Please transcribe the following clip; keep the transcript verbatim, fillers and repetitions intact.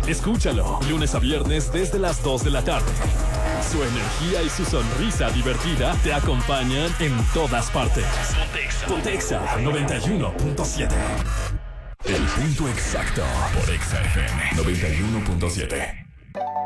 Escúchalo, lunes a viernes desde las dos de la tarde. Su energía y su sonrisa divertida te acompañan en todas partes. Pontexa noventa y uno punto siete. El punto exacto por Exa F M noventa y uno punto siete.